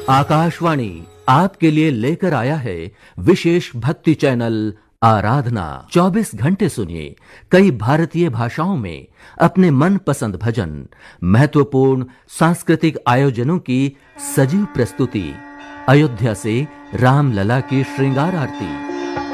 आकाशवाणी आपके लिए लेकर आया है विशेष भक्ति चैनल आराधना। 24 घंटे सुनिए कई भारतीय भाषाओं में अपने मनपसंद भजन, महत्वपूर्ण सांस्कृतिक आयोजनों की सजीव प्रस्तुति, अयोध्या से रामलला की श्रृंगार आरती,